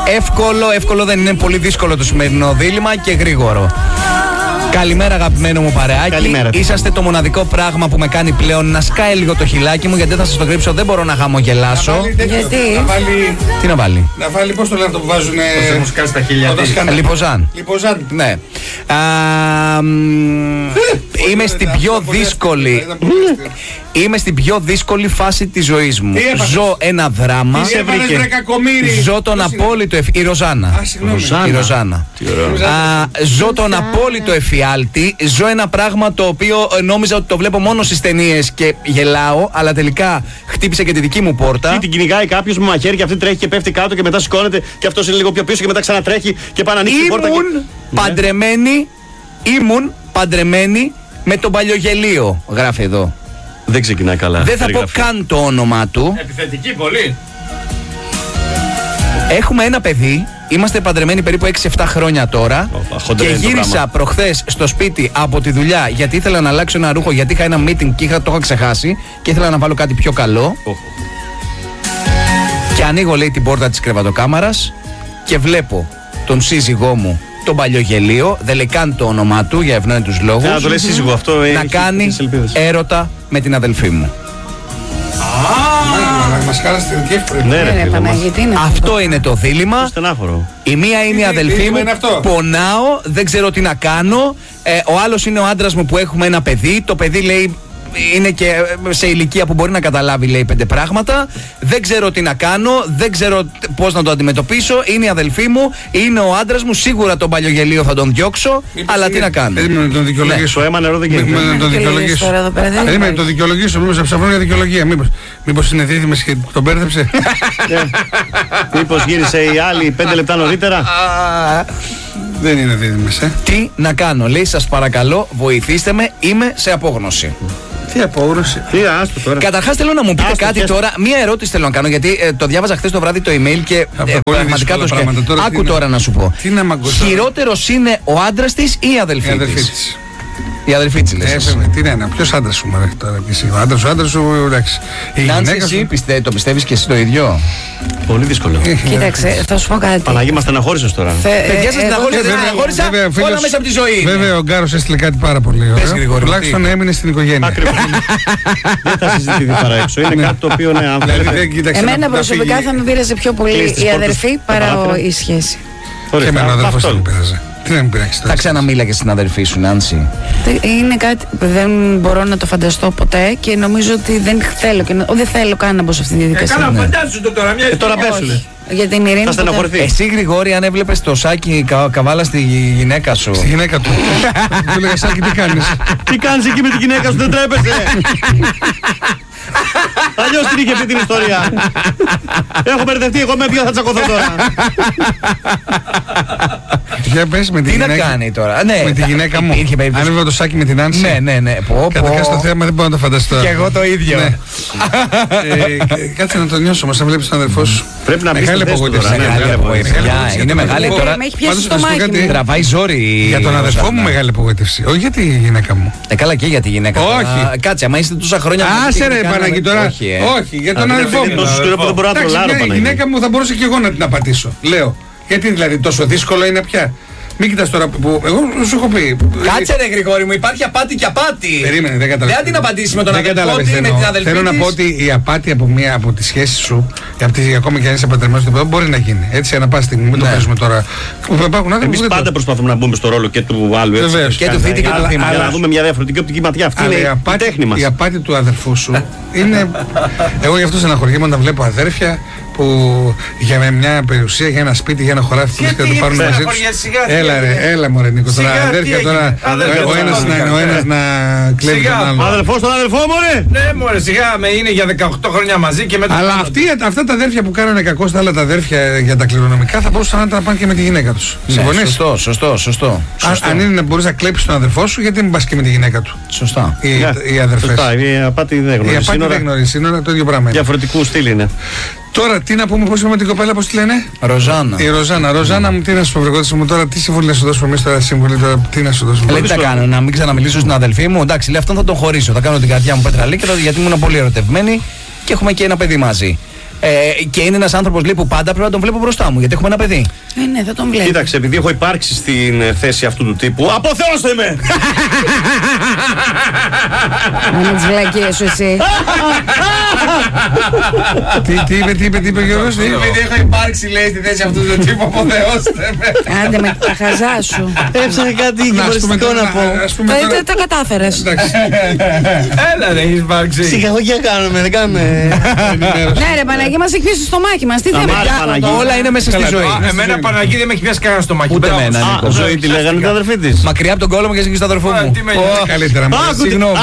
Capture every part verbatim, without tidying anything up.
Εύκολο, εύκολο δεν είναι, πολύ δύσκολο το σημερινό δίλημμα και γρήγορο. Καλημέρα, αγαπημένο μου παρεάκι. Καλημέρα. Είσαστε το μοναδικό πράγμα που με κάνει πλέον να σκάει λίγο το χιλάκι μου, γιατί δεν θα σας το κρύψω, δεν μπορώ να χαμογελάσω. Να βάλει τέτοιο, Γιατί? Να βάλει, Τι να βάλει? να βάλει πώς το λένε αυτό που βάζουν. Πώς έχουν σκάσει τα χίλια όταν της. σκάνε- Λιποζάν. Λιποζάν. Ναι. Α, μ, είμαι στην πιο δύσκολη. Είμαι στην πιο δύσκολη φάση της ζωής μου. Τι έπαθες? Ζω ένα δράμα. Τι έβαλες, βρε κακομοίρη? Ζω τον Πώς είναι? απόλυτο εφ... Η Ροζάνα. Α, συγγνώμη. Η Ροζάνα. Τι ωραίο. Α, ζω τον απόλυτο εφιάλτη. Ζω ένα πράγμα το οποίο ε, νόμιζα ότι το βλέπω μόνο στις ταινίες και γελάω, αλλά τελικά χτύπησε και τη δική μου πόρτα. Τι την κυνηγάει κάποιο με μαχαίρι και αυτή τρέχει και πέφτει κάτω και μετά σηκώνεται και αυτό είναι λίγο πιο πίσω και μετά ξανατρέχει και πάει να ανοίξει την πόρτα. Ήμουν Και... παντρεμένη, ήμουν παντρεμένη με τον Παλιογελίο, γράφει εδώ. Δεν ξεκινάει καλά. Δεν θα πω καν το όνομά του. Επιθετική πολύ. Έχουμε ένα παιδί, είμαστε παντρεμένοι περίπου έξι εφτά χρόνια τώρα. Οπα, χοντρέ Και είναι το γύρισα πράγμα. προχθές στο σπίτι από τη δουλειά γιατί ήθελα να αλλάξω ένα ρούχο, γιατί είχα ένα meeting και είχα, το είχα ξεχάσει και ήθελα να βάλω κάτι πιο καλό. Οχ. Και ανοίγω, λέει, την πόρτα της κρεβατοκάμαρας και βλέπω τον σύζυγό μου, τον Παλιογελίο, δεν λέει καν το όνομά του για ευνόητους λόγους, Να το λέει σύζυγο αυτό. ε, να έχει κάνει τις ελπίδες. έρωτα με την αδελφή μου. Μας χάλασε την κέφη. Ναι, ρε Ναι, φίλε, μας. Παναγία, τι είναι Αυτό είναι το δίλημμα. Στενάχωρο. Η μία είναι η Τι αδελφή δίλημμα μου, είναι αυτό? πονάω, δεν ξέρω τι να κάνω. Ε, ο άλλος είναι ο άντρας μου που έχουμε ένα παιδί. Το παιδί, λέει, είναι και σε ηλικία που μπορεί να καταλάβει, λέει, πέντε πράγματα. Δεν ξέρω τι να κάνω, δεν ξέρω πώς να το αντιμετωπίσω. Είναι η αδελφή μου, είναι ο άντρας μου. Σίγουρα τον Παλιογελίο θα τον διώξω, αλλά τι να κάνω. Περίμενε να τον δικαιολογήσω. Το αίμα νερό δεν γίνεται. Περίμενε να τον δικαιολογήσω. τώρα εδώ πέρα, δεν Περίμενε να υπάρχει. τον δικαιολογήσω. Μήπως ψαχνούν για δικαιολογία. Μήπως, μήπως είναι δίδυμες και τον μπέρδεψε. Μήπως γύρισε η άλλη πέντε λεπτά νωρίτερα. Δεν είναι δίδυμες, ε. Τι να κάνω, λέει, σας παρακαλώ, βοηθήστε με, είμαι σε απόγνωση. Τι απόγνωση. Τι, άστο τώρα. Καταρχάς θέλω να μου πείτε Άστο, κάτι πιάστε. τώρα. Μία ερώτηση θέλω να κάνω, γιατί ε, το διάβαζα χθες το βράδυ το email και ε, πολύ πραγματικά δύσκολα το σκέφτομαι. πράγματα. Τώρα τι Άκου είναι? τώρα να σου πω. Τι να μαγκώσει. Χειρότερος είναι ο άντρας της ή η αδελφή, Η αδελφή της? της. Η αδελφή της, λες Ε, εσύ. βέβαια, τι να είναι, ποιος άντρας σου μωρέ τώρα και εσύ. Ο άντρας σου, ο άντρας σου, εντάξει. Η Νάνση, γυναίκα εσύ σου. πιστε, το πιστεύεις και εσύ το ίδιο? Πολύ δύσκολο. Κοίταξε, θα σου πω κάτι. Παναγία μας στεναχώρησες τώρα. Θε- ε, Παιδιά, σας εγώ- στεναχώρησα, δεν βέβαια, στεναχώρησα, βέβαια, φίλος- όλα μέσα από τη ζωή. Βέβαια, ο Γκάρος έστειλε κάτι πάρα πολύ Πες, ωραίο. Γρηγόρη, Τουλάχιστον τι? έμεινε στην οικογένεια. Ακριβώς. Δεν θα συζητηθεί παρά έξω. Είναι κάτι το οποίο, ναι, αν Δηλαδή, θέλετε. δεν κοίταξε να- Εμένα να προσωπικά φύγει. θα με πείραζε πιο πολύ Κλείς τις η πόρτες, αδερφή τα παρά ο- παράθυρα. η σχέση. Και Ωραία, εμένα ο αδερφός αυτό. δεν πειράζει. Τι να μην πειράξει τώρα. Θα ξαναμίλα και στην αδελφή σου, Νάνση. Είναι κάτι που δεν μπορώ να το φανταστώ ποτέ και νομίζω ότι δεν θέλω, και να- δεν θέλω καν να μπω σε αυτή τη Ε, διαδικασία. καλά, φαντάσου το τώρα. Μια Και τώρα ιστορία. πέσουλε. Για την ειρήνη. Θα ποτέ. στεναχωρηθεί. Εσύ, Γρηγόρη, αν έβλεπες το Σάκη κα, καβάλα στη γυναίκα σου. Στη γυναίκα του. Του λέγα Σάκη τι κάνεις. Τι κάνεις εκεί με τη γυναίκα σου, δεν τρέπεσαι. Αλλιώς την είχε πει την ιστορία. Έχω μπερδευτεί, εγώ με ποιο θα τσακωθώ τώρα. Για πες με τη Τι να γυναίκα. κάνει τώρα. Ναι, Με τη γυναίκα μου. υπήρχε περίπτωση. Αν έβλεπα το Σάκη με την Άνση. Ναι, ναι, ναι. Πω, πω. Καταρχάς το θέμα δεν μπορώ να το φανταστώ. Και εγώ το ίδιο. Ναι. Ε, Κάτσε να το νιώσω όμως, αν βλέπεις τον αδερφό σου. Πρέπει να μπεις Μεγάλη στη θέση του απογοήτευση. τώρα, ναι, Μεγάλη μεγάλη απογοήτευση. απογοήτευση. Παιδιά, είναι μεγάλη Εγώ- τώρα. Με έχει πιάσει Πάντως, στο να σου πω μάκι κάτι. μου. Τραβάει ζόρι. Για τον η αδερφό μου Ροζάνα. μεγάλη απογοήτευση. Όχι για τη γυναίκα μου. Ε, καλά και για τη γυναίκα. Όχι. Τώρα, κάτσε, άμα είστε τόσα χρόνια. μαζί, Άσε τι ρε κάναμε- Παναγί τώρα. Όχι, ε. Όχι, για τον Αν δεν αδερφό είναι μου. τόσο σκληρό που δεν μπορώ να Εντάξει, τρολάρω, μια- η Παναγί. γυναίκα μου θα μπορούσε και εγώ να την απατήσω. Λέω. Γιατί δηλαδή τόσο δύσκολο είναι πια. Μην κοιτάς τώρα που. Εγώ σου έχω πει. Κάτσε ρε Γρηγόρη μου, υπάρχει απάτη και απάτη. Περίμενε, δεν κατάλαβες. Δεν την απαντήσει με τον Δεν αδελφό κατάλαβες της, τι με εννοώ. την αδελφή Θέλω να της. πω ότι η απάτη από, μία, από τη σχέση σου, από τη, ακόμα και αν είσαι παντρεμένος στο παιδί, μπορεί να γίνει. Έτσι, ανά πάση στιγμή, μην το Ναι. παίζουμε τώρα. Υπάρχουν άνθρωποι Εμείς που δεν το- πάντα προσπαθούμε να μπούμε στο ρόλο και του άλλου. έτσι, Βεβαίως. Και του θήτη και του Αλλά- θύμα. Για να δούμε μια διαφορετική οπτική ματιά. Αυτή Αλλά είναι η η απάτη, τέχνη μας. η απάτη του αδερφού σου είναι. Εγώ γι' αυτό στεναχωριέμαι όταν βλέπω αδέρφια που για με μια περιουσία, για ένα σπίτι, για ένα χωράφι που Γιατί βρίσκεται να το πάρουν γιατί μαζί τους. στεναχωριέσαι, σιγά, τι Έλα ρε, έγινε. έλα μωρέ Νίκο, τώρα Σιγά, τι αδέρφια έγινε. τώρα. Αδέρφια Ο τώρα, ένας τώρα, να- ο ένας να κλέβει Σιγά, τον Ο άλλο. αδελφός τον αδελφό μου, ρε! Ναι, μωρέ, σιγά με είναι για δεκαοκτώ χρόνια μαζί και μετά. Αλλά αυτοί, αυτά τα αδέρφια που κάνανε κακό στα άλλα τα αδέρφια για τα κληρονομικά θα μπορούσαν να τα πάνε και με τη γυναίκα τους. Ναι, Συμφωνείς? σωστό, σωστό, σωστό. Α- Σωστό. Αν είναι να μπορείς να κλέψεις τον αδερφό σου, γιατί μην πας και με τη γυναίκα του. Σωστά. Οι, Ναι, οι αδερφές. Σωστά, η απάτη δεν Η γνωρίζει απάτη σύνορα. δεν γνωρίζει σύνορα, το ίδιο πράγμα είναι. Διαφορετικού στυλ είναι. Τώρα τι να πούμε, πώς είπαμε την κοπέλα, πώς τη λένε? Ροζάνα. Η Ροζάνα. Ροζάνα μου, τι να σου πω, βρεγότηση μου τώρα, τι συμβουλή να σου δώσουμε εμείς τώρα, συμβουλή τώρα, τι να σου δώσουμε. Λέει τι θα κάνω, να μην ξαναμιλήσω στην αδελφή μου. Εντάξει, λέει αυτόν θα τον χωρίσω. Θα κάνω την καρδιά μου πετραλή και γιατί ήμουν πολύ ερωτευμένη και έχουμε και ένα παιδί μαζί. Ε, και είναι ένας άνθρωπος λέει, που πάντα πρέπει να τον βλέπω μπροστά μου, γιατί έχουμε ένα παιδί. Ε, ναι, θα τον βλέπω. Κοίταξε, επειδή έχω υπάρξει στην ε, θέση αυτού του τύπου. Αποθέωστε με! Με τις βλακίες σου εσύ. Τι, τι είπε, τι είπε, τι είπε ο Γιώργος, τι είπε. Επειδή έχω υπάρξει λέει στη θέση αυτού του τύπου, αποθεώστε με. Άντε με τα χαζά σου. Έψαχνα κάτι Να, ας πούμε γυμναστικό τώρα, να πω. ας πούμε Τα- τώρα- τα- Τα κατάφερες. Εντάξει, Έλα, δεν έχει υπάρξει. Ψυχαγωγία κάνουμε, δεν κάνουμε. ενημέρωση. Ναι, ρε Παναγία, μας έχει πέσει στο στομάχι μας. Τι Αμάρε, θέλετε. Παναγία. Όλα είναι μέσα στη Καλά, ζωή. τώρα. Α, Εμένα Παναγία δεν με έχει πιάσει κανένα στο μάκι. Ούτε Μπράβο. εμένα, Α, Νίκο. Α, ζωή τη λέγανε την αδερφή τη. Μακριά από τον κόλλο μου και εσύ στο αδερφό Α, μου. τι με Ω, νοιάζει. Καλύτερα, μου λες. Συγγνώμη.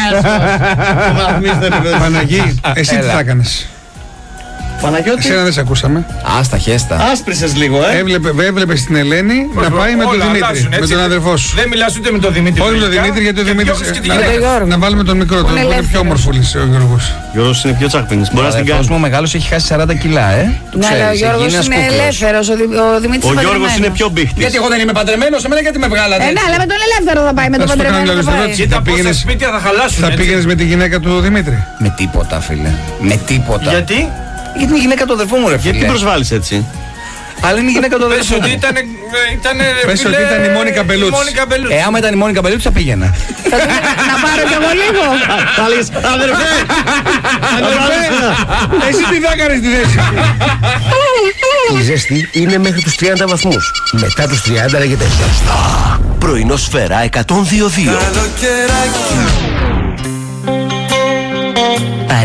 Παναγί, εσύ τι Έλα. θα έκανες? Παναγιώτη, Εσένα δεν σε ακούσαμε. Άστα, χέστα. άσπρισες λίγο, ε. Έβλεπε, έβλεπες την Ελένη να πάει με τον Όλα Δημήτρη, αλλάζουν, με έτσι. τον αδερφό σου. Δεν μιλάς ούτε με τον Δημήτρη. Όχι με τον φυσικά. Δημήτρη, γιατί ο Και Δημήτρης. διώχνεις και τη να- γυναίκα. τον Γιώργο. Να βάλουμε τον μικρό, τον Είναι είναι πιο ελεύθερος. όμορφουλης ο Γιώργος. Γιώργος είναι πιο τσάκπινης. Μπορεί να Ο την αδερφός κάνει. μου μεγάλος έχει χάσει σαράντα κιλά, ε. Το Ναι, αλλά ο ξέρεις, Γιώργος γίνει ένας είναι κούκλος. ελεύθερος. Ο Δη- Ο Δημήτρης Ο είναι Γιώργος είναι παντρεμένος. πιο μπήχτης. Γιατί εγώ δεν είμαι παντρεμένος, εμένα γιατί με βγάλατε. Ε, ναι, αλλά με τον ελεύθερο θα πάει, με τον Θα σου κάνω παντρεμένο μια θα πάει. ερώτηση. Κοίτα Θα πόσα πήγαινες- σπίτια θα χαλάσουν. Θα έτσι. πήγαινες με τη γυναίκα του Δημήτρη? Με τίποτα, φίλε. Με τίποτα. Γιατί? Γιατί είναι η γυναίκα του αδερφού μου, ρε φίλε. Γιατί προσβάλλεις έτσι. Αλλά είναι η γυναίκα του Πες αδερφού ότι μου. ήταν. ήταν Πες φίλε, ότι ήταν η Μόνικα Μπελούτς. η Μόνικα Μπελούτς. Ε, άμα ήταν η Μόνικα Μπελούτς θα πήγαινα. Να πάρω κι εγώ λίγο. Θα λέγεις, αδερφέ! Εσύ τι θα έκανες στη θέση? Η ζέστη είναι μέχρι τους τριάντα βαθμούς. Μετά τους τριάντα λέγεται ζεστά. Πρωινό Σφαίρα εκατόν δύο κόμμα δύο. Καλοκαιράκι